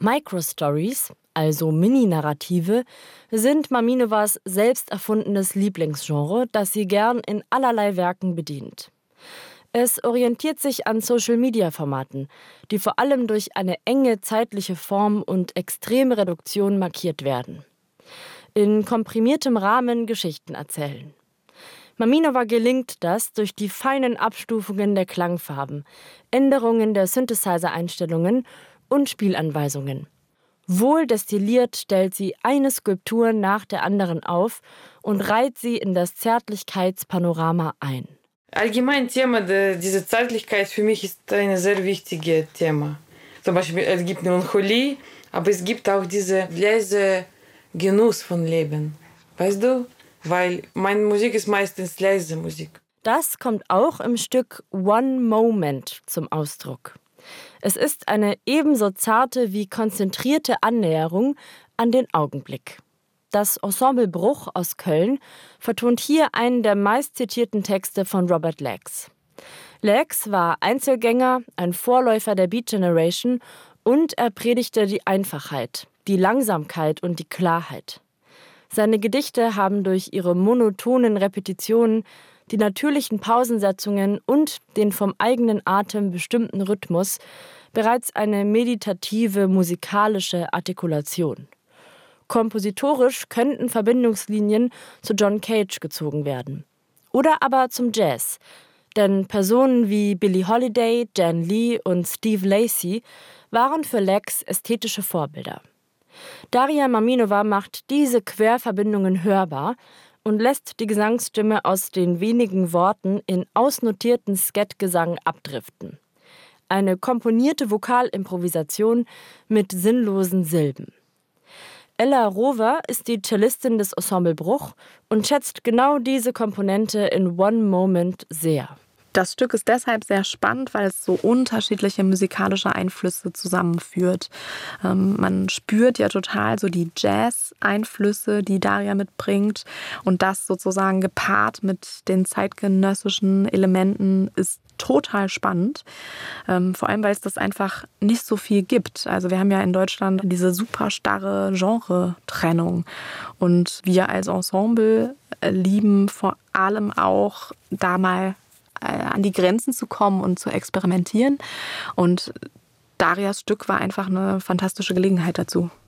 Microstories, also Mini-Narrative, sind Maminovas selbst erfundenes Lieblingsgenre, das sie gern in allerlei Werken bedient. Es orientiert sich an Social-Media-Formaten, die vor allem durch eine enge zeitliche Form und extreme Reduktion markiert werden. In komprimiertem Rahmen Geschichten erzählen. Maminova gelingt das durch die feinen Abstufungen der Klangfarben, Änderungen der Synthesizer-Einstellungen und Spielanweisungen. Wohl destilliert stellt sie eine Skulptur nach der anderen auf und reiht sie in das Zärtlichkeitspanorama ein. Allgemein diese Zärtlichkeit für mich ist ein sehr wichtiges Thema. Zum Beispiel es gibt Melancholie, aber es gibt auch diese leise Genuss von Leben. Weißt du? Weil meine Musik ist meistens leise Musik. Das kommt auch im Stück One Moment zum Ausdruck. Es ist eine ebenso zarte wie konzentrierte Annäherung an den Augenblick. Das Ensemble Bruch aus Köln vertont hier einen der meistzitierten Texte von Robert Lax. Lax war Einzelgänger, ein Vorläufer der Beat Generation und er predigte die Einfachheit, die Langsamkeit und die Klarheit. Seine Gedichte haben durch ihre monotonen Repetitionen, die natürlichen Pausensetzungen und den vom eigenen Atem bestimmten Rhythmus bereits eine meditative musikalische Artikulation. Kompositorisch könnten Verbindungslinien zu John Cage gezogen werden. Oder aber zum Jazz. Denn Personen wie Billie Holiday, Jan Lee und Steve Lacy waren für Lax ästhetische Vorbilder. Daria Maminova macht diese Querverbindungen hörbar und lässt die Gesangsstimme aus den wenigen Worten in ausnotierten Skat-Gesang abdriften. Eine komponierte Vokalimprovisation mit sinnlosen Silben. Ella Rover ist die Cellistin des Ensemble Bruch und schätzt genau diese Komponente in One Moment sehr. Das Stück ist deshalb sehr spannend, weil es so unterschiedliche musikalische Einflüsse zusammenführt. Man spürt ja total so die Jazz-Einflüsse, die Daria mitbringt. Und das sozusagen gepaart mit den zeitgenössischen Elementen ist total spannend. Vor allem, weil es das einfach nicht so viel gibt. Also wir haben ja in Deutschland diese super starre Genre-Trennung. Und wir als Ensemble lieben vor allem auch da mal an die Grenzen zu kommen und zu experimentieren. Und Darias Stück war einfach eine fantastische Gelegenheit dazu.